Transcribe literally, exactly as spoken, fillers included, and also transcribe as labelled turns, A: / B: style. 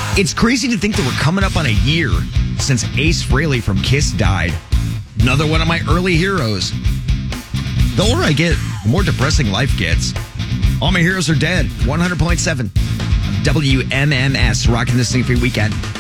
A: It's crazy to think that we're coming up on a year since Ace Frehley from Kiss died. Another one of my early heroes. The older I get, the more depressing life gets. All my heroes are dead. one hundred point seven W M M S, rocking this thing for your weekend.